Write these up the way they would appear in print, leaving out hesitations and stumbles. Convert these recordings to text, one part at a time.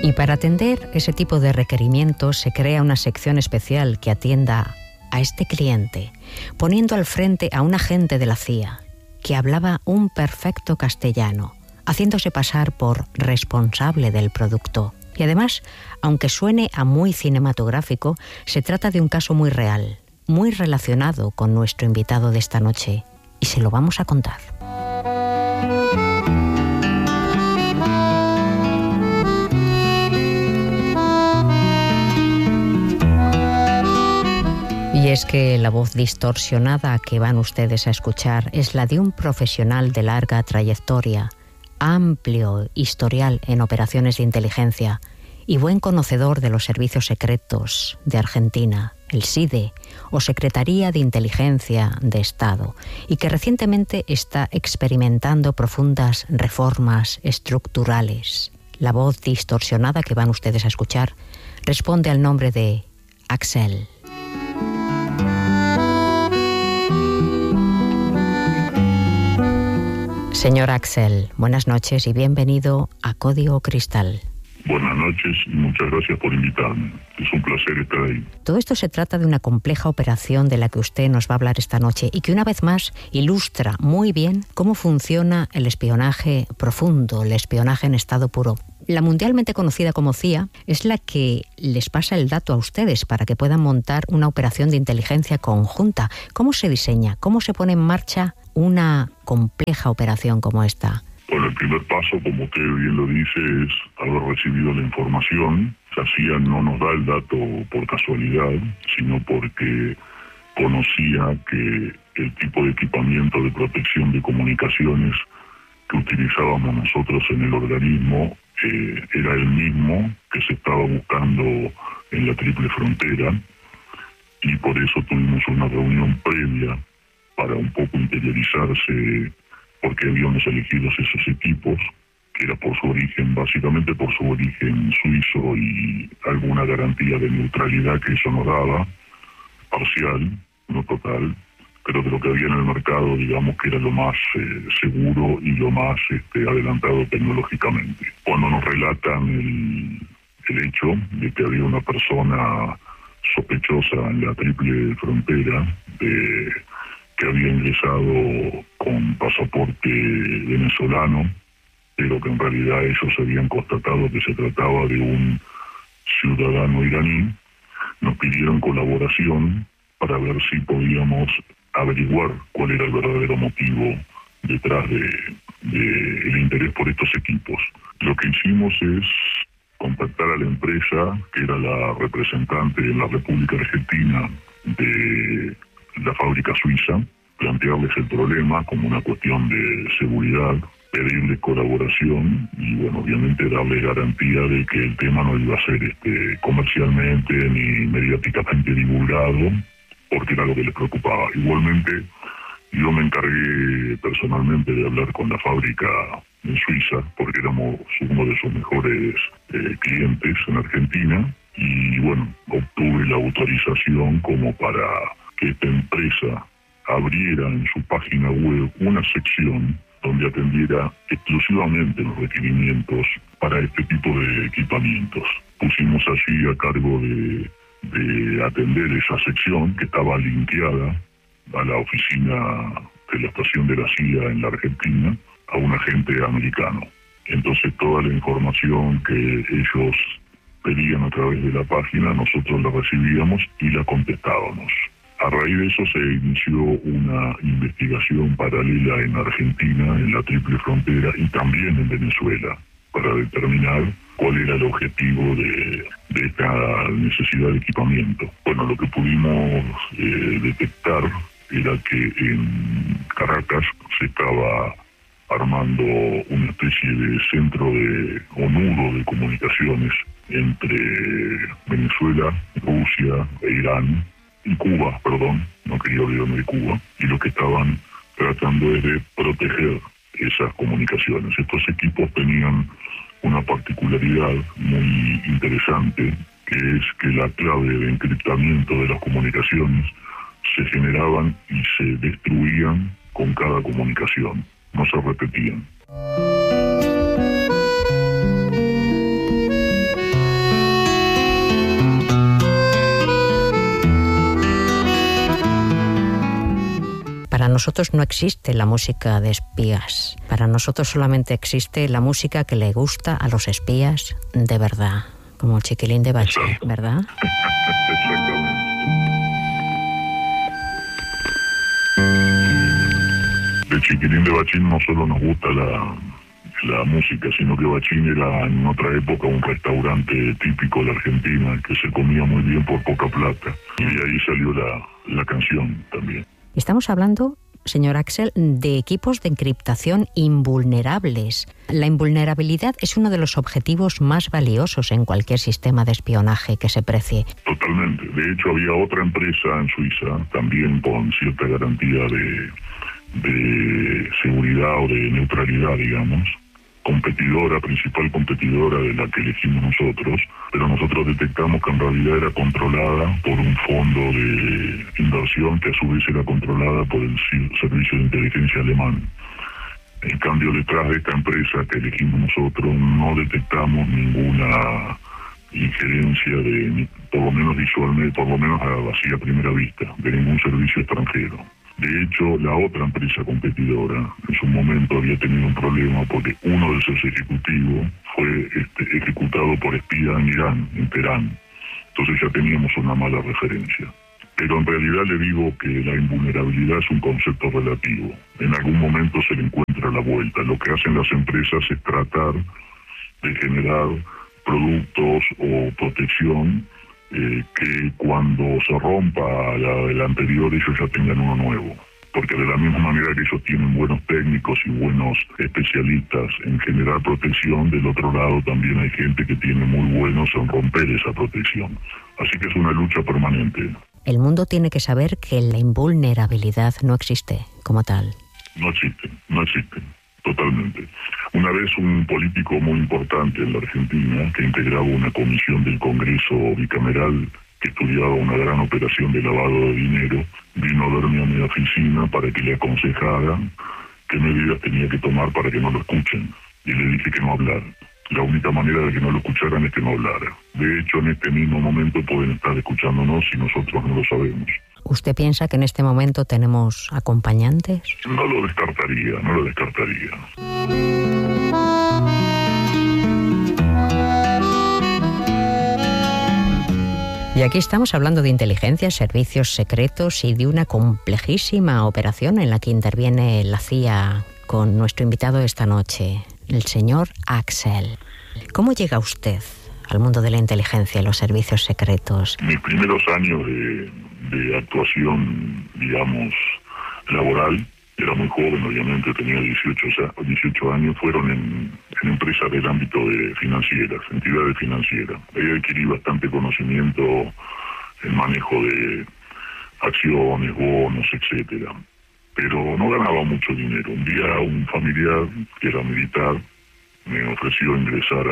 Y para atender ese tipo de requerimientos se crea una sección especial que atienda a este cliente, poniendo al frente a un agente de la CIA que hablaba un perfecto castellano, haciéndose pasar por responsable del producto. Y además, aunque suene a muy cinematográfico, se trata de un caso muy real, muy relacionado con nuestro invitado de esta noche, y se lo vamos a contar. Y es que la voz distorsionada que van ustedes a escuchar es la de un profesional de larga trayectoria, amplio historial en operaciones de inteligencia y buen conocedor de los servicios secretos de Argentina, el SIDE o Secretaría de Inteligencia de Estado, y que recientemente está experimentando profundas reformas estructurales. La voz distorsionada que van ustedes a escuchar responde al nombre de Axel. Señor Axel, buenas noches y bienvenido a Código Cristal. Buenas noches y muchas gracias por invitarme. Es un placer estar ahí. Todo esto se trata de una compleja operación de la que usted nos va a hablar esta noche y que una vez más ilustra muy bien cómo funciona el espionaje profundo, el espionaje en estado puro. La mundialmente conocida como CIA es la que les pasa el dato a ustedes para que puedan montar una operación de inteligencia conjunta. ¿Cómo se diseña? ¿Cómo se pone en marcha una compleja operación como esta? Bueno, el primer paso, como usted bien lo dice, es haber recibido la información. La CIA no nos da el dato por casualidad, sino porque conocía que el tipo de equipamiento de protección de comunicaciones que utilizábamos nosotros en el organismo era el mismo que se estaba buscando en la Triple Frontera, y por eso tuvimos una reunión previa para un poco interiorizarse porque habíamos elegido esos equipos, que era por su origen, básicamente por su origen suizo y alguna garantía de neutralidad que eso nos daba, parcial, no total, pero de lo que había en el mercado, digamos que era lo más seguro y lo más adelantado tecnológicamente. Cuando nos relatan el hecho de que había una persona sospechosa en la Triple Frontera, que había ingresado con pasaporte venezolano, pero que en realidad ellos habían constatado que se trataba de un ciudadano iraní, nos pidieron colaboración para ver si podíamos averiguar cuál era el verdadero motivo detrás del interés por estos equipos. Lo que hicimos es contactar a la empresa, que era la representante en la República Argentina de la fábrica suiza, plantearles el problema como una cuestión de seguridad, pedirles colaboración y, bueno, obviamente darle garantía de que el tema no iba a ser comercialmente ni mediáticamente divulgado, porque era lo que les preocupaba. Igualmente, yo me encargué personalmente de hablar con la fábrica en Suiza, porque éramos uno de sus mejores clientes en Argentina, y bueno, obtuve la autorización como para que esta empresa abriera en su página web una sección donde atendiera exclusivamente los requerimientos para este tipo de equipamientos. Pusimos allí a cargo de atender esa sección, que estaba linkeada a la oficina de la estación de la CIA en la Argentina, a un agente americano. Entonces toda la información que ellos pedían a través de la página, nosotros la recibíamos y la contestábamos. A raíz de eso se inició una investigación paralela en Argentina, en la Triple Frontera y también en Venezuela, para determinar cuál era el objetivo de esta necesidad de equipamiento. Bueno, lo que pudimos detectar era que en Caracas se estaba armando una especie de centro o nudo de comunicaciones entre Venezuela, Rusia e Irán, y Cuba, no quería olvidarme de Cuba, y lo que estaban tratando es de proteger esas comunicaciones. Estos equipos tenían una particularidad muy interesante, que es que la clave de encriptamiento de las comunicaciones se generaban y se destruían con cada comunicación, no se repetían. nosotros no existe la música de espías. Para nosotros solamente existe la música que le gusta a los espías de verdad, como Chiquilín de Bachín, ¿verdad? Exactamente. De Chiquilín de Bachín no solo nos gusta la música, sino que Bachín era en otra época un restaurante típico de Argentina que se comía muy bien por poca plata. Y de ahí salió la canción también. Estamos hablando, señor Axel, de equipos de encriptación invulnerables. La invulnerabilidad es uno de los objetivos más valiosos en cualquier sistema de espionaje que se precie. Totalmente. De hecho, había otra empresa en Suiza, también con cierta garantía de seguridad o de neutralidad, digamos, principal competidora de la que elegimos nosotros, pero nosotros detectamos que en realidad era controlada por un fondo de inversión que a su vez era controlada por el servicio de inteligencia alemán. En cambio, detrás de esta empresa que elegimos nosotros no detectamos ninguna injerencia por lo menos visualmente, por lo menos así a primera vista, de ningún servicio extranjero. De hecho, la otra empresa competidora en su momento había tenido un problema porque uno de sus ejecutivos fue ejecutado por espía en Irán, en Teherán. Entonces ya teníamos una mala referencia. Pero en realidad le digo que la invulnerabilidad es un concepto relativo. En algún momento se le encuentra la vuelta. Lo que hacen las empresas es tratar de generar productos o protección que cuando se rompa la del anterior ellos ya tengan uno nuevo. Porque de la misma manera que ellos tienen buenos técnicos y buenos especialistas en generar protección, del otro lado también hay gente que tiene muy buenos en romper esa protección. Así que es una lucha permanente. El mundo tiene que saber que la invulnerabilidad no existe como tal. No existe, totalmente. Una vez un político muy importante en la Argentina, que integraba una comisión del Congreso bicameral que estudiaba una gran operación de lavado de dinero, vino a verme a mi oficina para que le aconsejara qué medidas tenía que tomar para que no lo escuchen. Y le dije que no hablara. La única manera de que no lo escucharan es que no hablara. De hecho, en este mismo momento pueden estar escuchándonos y nosotros no lo sabemos. ¿Usted piensa que en este momento tenemos acompañantes? No lo descartaría. Y aquí estamos hablando de inteligencia, servicios secretos y de una complejísima operación en la que interviene la CIA con nuestro invitado esta noche, el señor Axel. ¿Cómo llega usted al mundo de la inteligencia y los servicios secretos? Mis primeros años de actuación, digamos, laboral, era muy joven, obviamente, tenía 18 años, fueron en empresas del ámbito de financieras, entidades financieras. Ahí adquirí bastante conocimiento en manejo de acciones, bonos, etcétera. Pero no ganaba mucho dinero. Un día un familiar, que era militar, me ofreció ingresar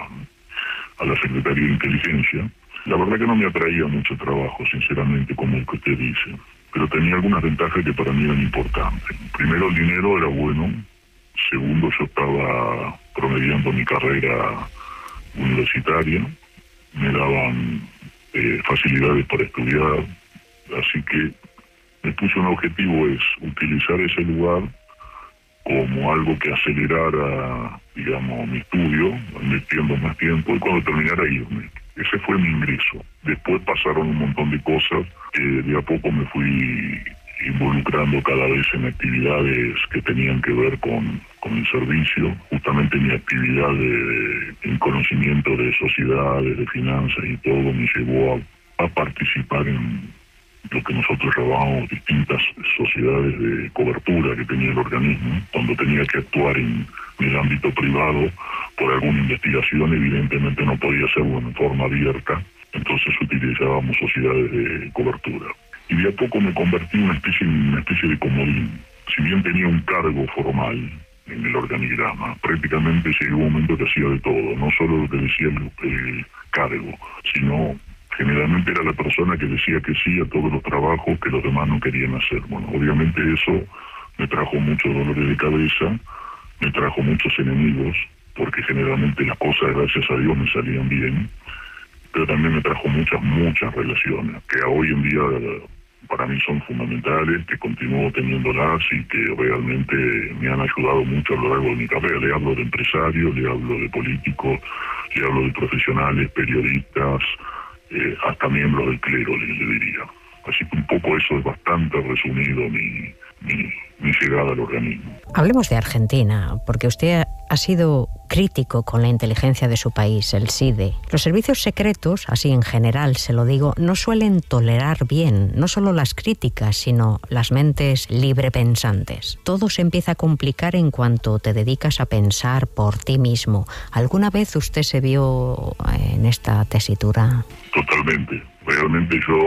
a la Secretaría de Inteligencia. La verdad que no me atraía mucho trabajo, sinceramente, como el que usted dice. Pero tenía algunas ventajas que para mí eran importantes. Primero, el dinero era bueno. Segundo, yo estaba promediando mi carrera universitaria. Me daban facilidades para estudiar. Así que me puse un objetivo, es utilizar ese lugar como algo que acelerara, digamos, mi estudio, invirtiendo más tiempo, y cuando terminara irme. Ese fue mi ingreso. Después pasaron un montón de cosas que de a poco me fui involucrando cada vez en actividades que tenían que ver con el servicio. Justamente mi actividad en conocimiento de sociedades, de finanzas y todo me llevó a participar en lo que nosotros llamábamos distintas sociedades de cobertura que tenía el organismo. Cuando tenía que actuar en el ámbito privado por alguna investigación, evidentemente no podía hacerlo en forma abierta, entonces utilizábamos sociedades de cobertura. Y de a poco me convertí en una especie de comodín. Si bien tenía un cargo formal en el organigrama, prácticamente llegó un momento que hacía de todo, no solo lo que decía el cargo, sino generalmente era la persona que decía que sí a todos los trabajos que los demás no querían hacer. Bueno, obviamente eso me trajo muchos dolores de cabeza, me trajo muchos enemigos, porque generalmente las cosas, gracias a Dios, me salían bien, pero también me trajo muchas relaciones, que hoy en día para mí son fundamentales, que continúo teniéndolas y que realmente me han ayudado mucho a lo largo de mi carrera. Le hablo de empresarios, le hablo de políticos, le hablo de profesionales, periodistas, hasta miembros del clero, le diría. Así que un poco eso es bastante resumido mi llegada al organismo. Hablemos de Argentina, porque usted ha sido crítico con la inteligencia de su país, el CIDE. Los servicios secretos, así en general se lo digo, no suelen tolerar bien, no solo las críticas, sino las mentes librepensantes. Todo se empieza a complicar en cuanto te dedicas a pensar por ti mismo. ¿Alguna vez usted se vio en esta tesitura? Totalmente. Realmente yo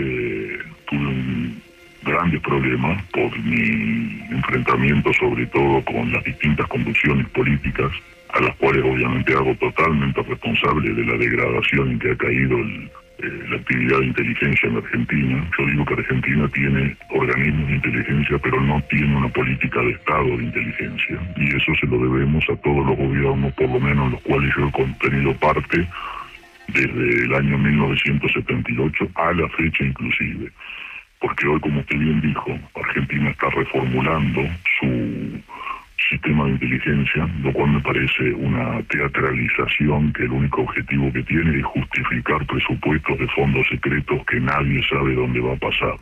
tuve un grandes problemas por mi enfrentamiento sobre todo con las distintas convulsiones políticas, a las cuales obviamente hago totalmente responsable de la degradación en que ha caído la actividad de inteligencia en Argentina. Yo digo que Argentina tiene organismos de inteligencia, pero no tiene una política de Estado de inteligencia. Y eso se lo debemos a todos los gobiernos, por lo menos los cuales yo he tenido parte desde el año 1978 a la fecha inclusive. Porque hoy, como usted bien dijo, Argentina está reformulando su sistema de inteligencia, lo cual me parece una teatralización que el único objetivo que tiene es justificar presupuestos de fondos secretos que nadie sabe dónde va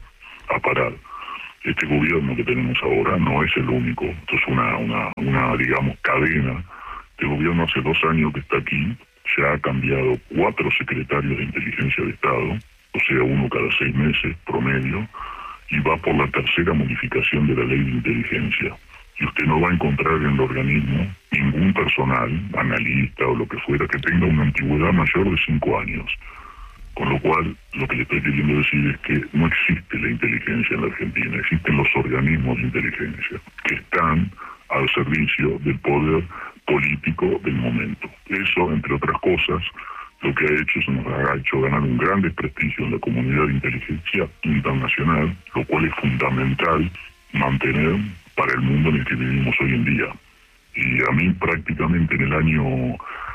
a parar. Este gobierno que tenemos ahora no es el único, esto es una digamos, cadena. Este gobierno hace 2 años que está aquí, ya ha cambiado 4 secretarios de inteligencia de Estado, o sea, uno cada 6 meses, promedio, y va por la 3ª modificación de la ley de inteligencia. Y usted no va a encontrar en el organismo ningún personal, analista o lo que fuera, que tenga una antigüedad mayor de 5 años. Con lo cual, lo que le estoy queriendo decir es que no existe la inteligencia en la Argentina, existen los organismos de inteligencia, que están al servicio del poder político del momento. Eso, entre otras cosas, lo que ha hecho es nos ha hecho ganar un gran desprestigio en la comunidad de inteligencia internacional, lo cual es fundamental mantener para el mundo en el que vivimos hoy en día. Y a mí prácticamente en el año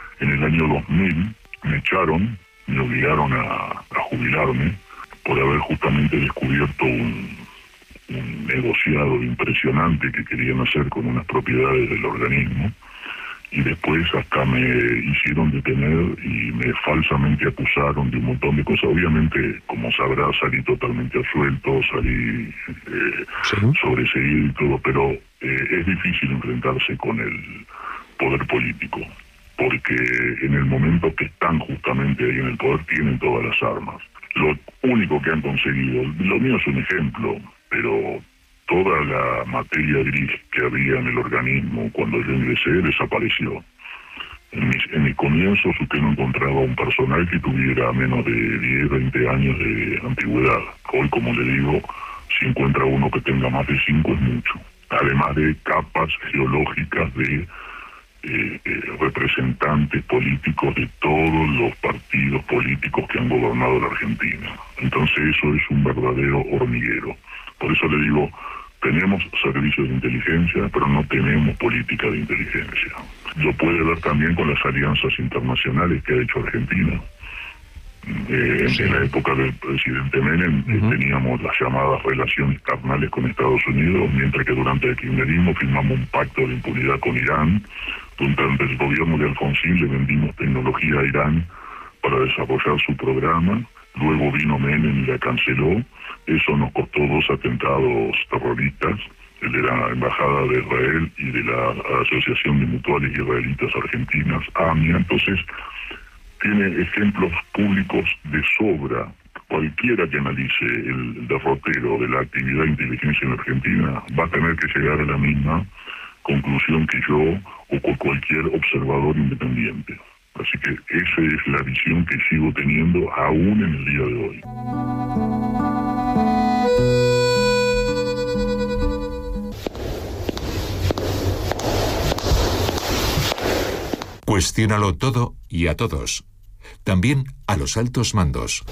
2000 me echaron, me obligaron a jubilarme por haber justamente descubierto un negociado impresionante que querían hacer con unas propiedades del organismo. Y después hasta me hicieron detener y me falsamente acusaron de un montón de cosas. Obviamente, como sabrá, salí totalmente absuelto, salí sobreseído y todo, pero es difícil enfrentarse con el poder político, porque en el momento que están justamente ahí en el poder tienen todas las armas. Lo único que han conseguido, lo mío es un ejemplo, pero toda la materia gris que había en el organismo cuando yo ingresé desapareció. En mis comienzos usted no encontraba un personal que tuviera menos de 10, 20 años de antigüedad. Hoy, como le digo, si encuentra uno que tenga más de 5 es mucho. Además de capas geológicas de representantes políticos de todos los partidos políticos que han gobernado la Argentina. Entonces eso es un verdadero hormiguero. Por eso le digo, tenemos servicios de inteligencia, pero no tenemos política de inteligencia. Lo puede ver también con las alianzas internacionales que ha hecho Argentina. En la época del presidente Menem teníamos las llamadas relaciones carnales con Estados Unidos, mientras que durante el kirchnerismo firmamos un pacto de impunidad con Irán. Durante el gobierno de Alfonsín le vendimos tecnología a Irán para desarrollar su programa. Luego vino Menem y la canceló. Eso nos costó 2 atentados terroristas, el de la Embajada de Israel y de la Asociación de Mutuales Israelitas Argentinas, AMIA. Entonces, tiene ejemplos públicos de sobra. Cualquiera que analice el derrotero de la actividad de inteligencia en Argentina va a tener que llegar a la misma conclusión que yo o con cualquier observador independiente. Así que esa es la visión que sigo teniendo aún en el día de hoy. Cuestiónalo todo y a todos. También a los altos mandos.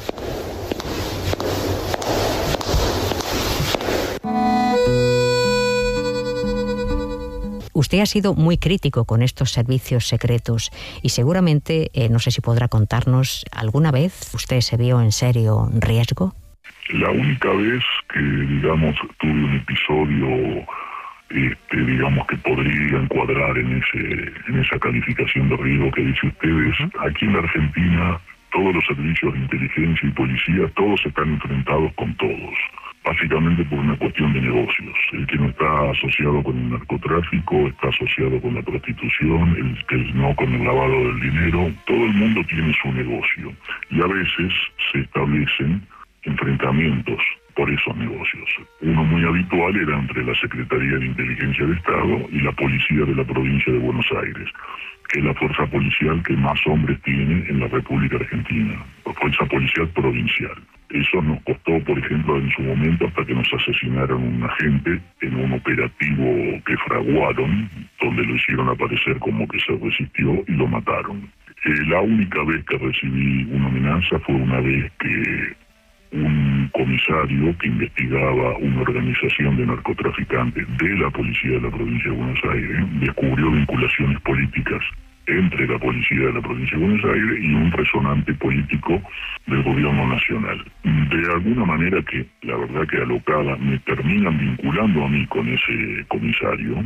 Usted ha sido muy crítico con estos servicios secretos y seguramente, no sé si podrá contarnos, ¿alguna vez usted se vio en serio riesgo? La única vez que, digamos, tuve un episodio, digamos, que podría encuadrar en esa calificación de riesgo que dice ustedes, aquí en la Argentina todos los servicios de inteligencia y policía, todos están enfrentados con todos, básicamente por una cuestión de negocios. El que no está asociado con el narcotráfico está asociado con la prostitución, el que no con el lavado del dinero. Todo el mundo tiene su negocio y a veces se establecen enfrentamientos por esos negocios. Uno muy habitual era entre la Secretaría de Inteligencia de Estado y la Policía de la Provincia de Buenos Aires, que es la fuerza policial que más hombres tiene en la República Argentina, la fuerza policial provincial. Eso nos costó, por ejemplo, en su momento, hasta que nos asesinaron un agente en un operativo que fraguaron, donde lo hicieron aparecer como que se resistió y lo mataron. La única vez que recibí una amenaza fue una vez que un comisario que investigaba una organización de narcotraficantes de la policía de la provincia de Buenos Aires descubrió vinculaciones políticas entre la policía de la provincia de Buenos Aires y un resonante político del gobierno nacional. De alguna manera que, la verdad que alocada, me terminan vinculando a mí con ese comisario,